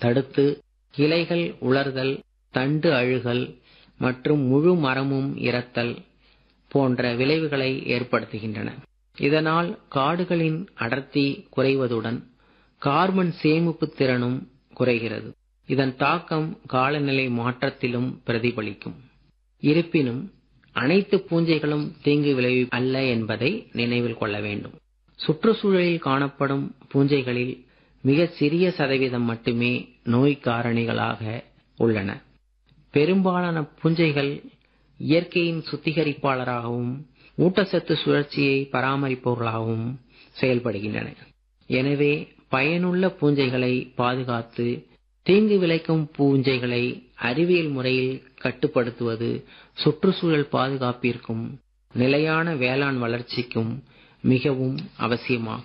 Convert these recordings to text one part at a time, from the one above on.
தடுத்து கிளைகள் உலர்தல், தண்டு அழுகல் மற்றும் முழு மரமும் இறத்தல் போன்ற விளைவுகளை ஏற்படுத்துகின்றன. இதனால் காடுகளின் அடர்த்தி குறைவதுடன் கார்பன் சேமிப்பு திறனும் குறைகிறது. இதன் தாக்கம் காலநிலை மாற்றத்திலும் பிரதிபலிக்கும். இருப்பினும் அனைத்து பூஞ்சைகளும் தீங்கு விளைவி அல்ல என்பதை நினைவில் கொள்ள வேண்டும். சுற்றுச்சூழலில் காணப்படும் பூஞ்சைகளில் மிக சிறிய சதவீதம் மட்டுமே நோய் காரணிகளாக உள்ளன. பெரும்பாலான பூஞ்சைகள் இயற்கையின் சுத்திகரிப்பாளராகவும் ஊட்டச்சத்து சுழற்சியை பராமரிப்பவர்களாகவும் செயல்படுகின்றன. எனவே பயனுள்ள பூஞ்சைகளை பாதுகாத்து தீங்கு விளைக்கும் பூஞ்சைகளை அறிவியல் முறையில் கட்டுப்படுத்துவது சுற்றுச்சூழல் பாதுகாப்பிற்கும் நிலையான வேளாண் வளர்ச்சிக்கும் மிகவும் அவசியமாகும்.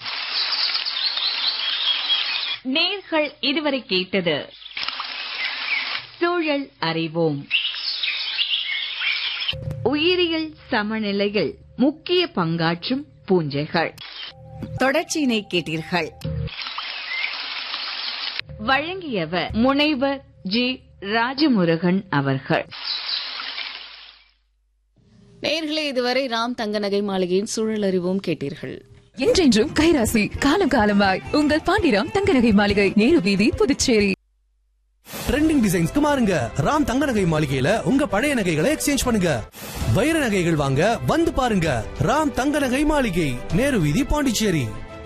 நேர்கள் இதுவரை கேட்டது சூழல் அறிவோம். உயிரியல் சமநிலையில் முக்கிய பங்காற்றும் பூஞ்சைகள் தொடர்ச்சியினை கேட்டீர்கள். வழங்கியவர் முனைவர் ஜி. ராஜமுருகன் அவர்கள். நேயர்களே, இதுவரை ராம் தங்க நகை மாளிகையின் சூழல் அறிவோம் கேட்டீர்கள். என்றென்றும் கைராசி, காலம் காலமாய் உங்கள் பாண்டிராம் தங்க நகை மாளிகை, நேரு வீதி, புதுச்சேரி. ட்ரெண்டிங் டிசைன்ஸ்க்கு மாறுங்க. ராம் தங்க நகை மாளிகையில உங்க பழைய நகைகளை எக்ஸ்சேஞ்ச் பண்ணுங்க. வைர நகைகள் வாங்க வந்து பாருங்க. ராம் தங்க நகை மாளிகை, நேரு வீதி, பாண்டிச்சேரி.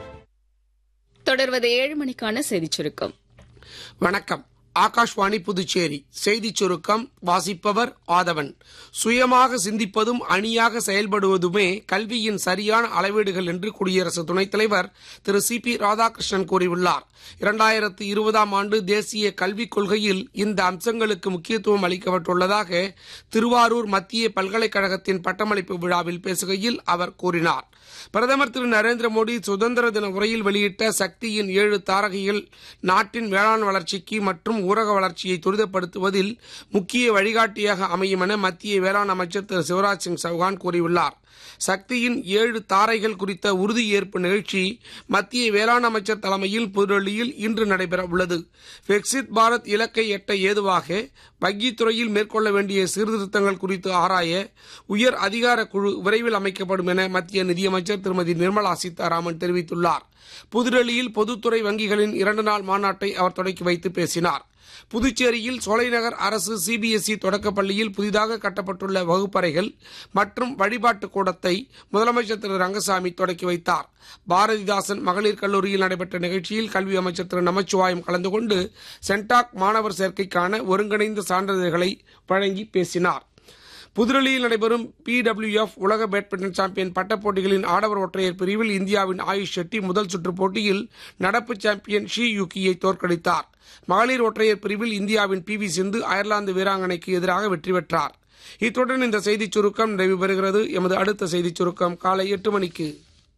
தொடர்வது 7 மணிக்கான செய்திச் சுருக்கம். வணக்கம். ஆகாஷ்வாணி புதுச்சேரி செய்திச் சுருக்கம் வாசிப்பவர் ஆதவன். சுயமாக சிந்திப்பதும் அணியாக செயல்படுவதுமே கல்வியின் சரியான அளவீடுகள் என்று குடியரசு துணைத் தலைவர் திரு சி.பி. ராதாகிருஷ்ணன் கூறியுள்ளார். 2020ஆம் ஆண்டு தேசிய கல்விக் கொள்கையில் இந்த அம்சங்களுக்கு முக்கியத்துவம் அளிக்கப்பட்டுள்ளதாக திருவாரூர் மத்திய பல்கலைக்கழகத்தின் பட்டமளிப்பு விழாவில் பேசுகையில் அவர் கூறினார். பிரதமர் திரு நரேந்திர மோடி சுதந்திர தின உரையில் வெளியிட்ட சக்தியின் 7 தாரகைகள் நாட்டின் வேளாண் வளர்ச்சிக்கு மற்றும் ஊரக வளர்ச்சியை துரிதப்படுத்துவதில் முக்கிய வழிகாட்டியாக அமையும் என மத்திய வேளாண் அமைச்சர் திரு சிவராஜ் சிங் சௌகான் கூறியுள்ளார். சக்தியின் 7 தாரைகள் குறித்த உறுதியேற்பு நிகழ்ச்சி மத்திய வேளாண் அமைச்சர் தலைமையில் புதுடெல்லியில் இன்று நடைபெற உள்ளது. விக்சித் பாரத் இலக்கை எட்ட ஏதுவாக வங்கித் துறையில் மேற்கொள்ள வேண்டிய சீர்திருத்தங்கள் குறித்து ஆராய உயர் அதிகார குழு விரைவில் அமைக்கப்படும் என மத்திய நிதியமைச்சர் திருமதி நிர்மலா சீதாராமன் தெரிவித்துள்ளார். புதுடெல்லியில் பொதுத்துறை வங்கிகளின் 2 நாள் மாநாட்டை அவர் தொடக்கி வைத்து பேசினார். புதுச்சேரியில் சோலைநகர் அரசு சிபிஎஸ்இ தொடக்கப் பள்ளியில் புதிதாக கட்டப்பட்டுள்ள வகுப்பறைகள் மற்றும் வழிபாட்டு கூடத்தை முதலமைச்சர் திரு ரங்கசாமி தொடக்கி வைத்தார். பாரதிதாசன் மகளிர் கல்லூரியில் நடைபெற்ற நிகழ்ச்சியில் கல்வி அமைச்சர் திரு நமச்சிவாயம் கலந்து கொண்டு சென்டாக் மாணவர் சேர்க்கைக்கான ஒருங்கிணைந்த சான்றிதழ்களை வழங்கி பேசினார். புதுடெல்லியில் நடைபெறும் PWF உலக பேட்மிண்டன் சாம்பியன் பட்டப் போட்டிகளின் ஆடவர் ஒற்றையர் பிரிவில் இந்தியாவின் ஆயுஷ் ஷெட்டி முதல் சுற்று போட்டியில் நடப்பு சாம்பியன் ஷி யுகியை தோற்கடித்தார். மகளிர் ஒற்றையர் பிரிவில் இந்தியாவின் PV சிந்து அயர்லாந்து வீராங்கனைக்கு எதிராக வெற்றி பெற்றார். இத்துடன் இந்த செய்திச் சுருக்கம் நிறைவு பெறுகிறது. எமது அடுத்த செய்திச் சுருக்கம் காலை 8 மணிக்கு.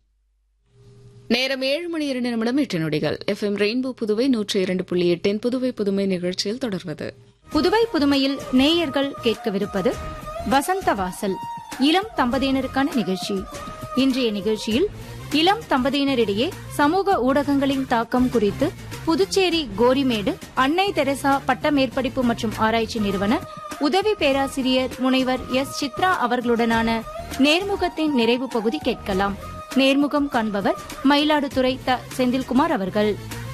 நேரம் 7 மணி 2 நிமிடம் 8 நொடிகள். FM ரெயின்போ புதுவை 102.8 புதுவை புதுமை நிகழ்ச்சியில் தொடர்வது. புதுவை புதுமையில் நேயர்கள் கேட்கவிருப்பது வசந்த வாசல் இளம் தம்பதியினருக்கான நிகழ்ச்சி. இன்றைய நிகழ்ச்சியில் இளம் தம்பதியினரிடையே சமூக ஊடகங்களின் தாக்கம் குறித்து புதுச்சேரி கோரிமேடு அன்னை தெரசா பட்ட மேற்படிப்பு மற்றும் ஆராய்ச்சி நிறுவன உதவி பேராசிரியர் முனைவர் எஸ். சித்ரா அவர்களுடனான நேர்முகத்தின் நிறைவு பகுதி கேட்கலாம். நேர்முகம் காண்பவர் மயிலாடுதுறை த. செந்தில்குமார் அவர்கள்.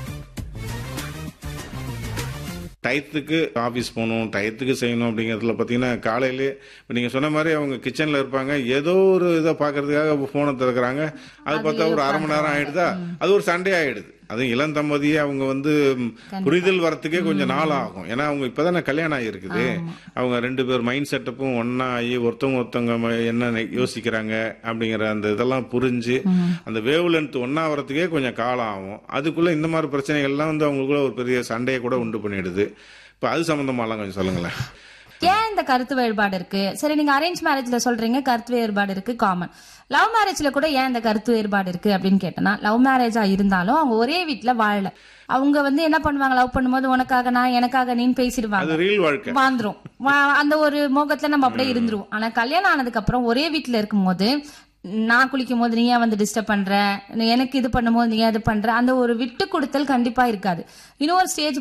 டயத்துக்கு ஆஃபீஸ் போகணும், டயத்துக்கு செய்யணும் அப்படிங்கிறதுல பார்த்தீங்கன்னா காலையிலே இப்போ நீங்கள் சொன்ன மாதிரி அவங்க கிச்சனில் இருப்பாங்க, ஏதோ ஒரு இதை பார்க்கறதுக்காக ஃபோனை திறக்கிறாங்க. அது பார்த்தா ஒரு அரை மணி நேரம் ஆகிடுதா, அது ஒரு சண்டே ஆகிடுது. அதுவும் இளம் தம்பதியே அவங்க புரிதல் வரத்துக்கே கொஞ்சம் நாள் ஆகும். ஏன்னா அவங்க இப்போதானே கல்யாணம் ஆகிருக்குது. அவங்க 2 பேர் மைண்ட் செட்டப்பும் ஒன்னா ஆகி ஒருத்தவங்க என்ன யோசிக்கிறாங்க அப்படிங்கிற அந்த இதெல்லாம் புரிஞ்சு அந்த வேவ் லென்த் ஒன்னா வரத்துக்கே கொஞ்சம் காலம் ஆகும். அதுக்குள்ள இந்த மாதிரி பிரச்சனைகள்லாம் அவங்களுக்குள்ள ஒரு பெரிய சண்டையை கூட உண்டு பண்ணிடுது. இப்போ அது சம்பந்தமாலாம் கொஞ்சம் சொல்லுங்களேன். ஏன் இந்த கருத்து வேறுபாடு இருக்கு? சரி, நீங்க அரேஞ்ச் மேரேஜ்ல சொல்றீங்க கருத்து வேறுபாடு இருக்கு, காமன். லவ் மேரேஜ்ல கூட ஏன் இந்த கருத்து வேறுபாடு இருக்கு அப்படின்னு கேட்டனா, லவ் மேரேஜா இருந்தாலும் அவங்க ஒரே வீட்டுல வாழல. அவங்க என்ன பண்ணுவாங்க, லவ் பண்ணும்போது உனக்காக நான் எனக்காக நீன்னு பேசிடுவாங்க, வாழ்ந்துரும். அந்த ஒரு மோகத்துல நம்ம அப்படியே இருந்துருவோம். ஆனா கல்யாணம் ஆனதுக்கு அப்புறம் ஒரே வீட்டுல இருக்கும் போது நான் குளிக்கும் போது நீ ஏன் டிஸ்டர்ப் பண்ற, எனக்கு இது பண்ணும் போது நீ அது பண்ற, அந்த ஒரு விட்டு கொடுத்தல் கண்டிப்பா இருக்காது. இன்னொரு ஸ்டேஜ்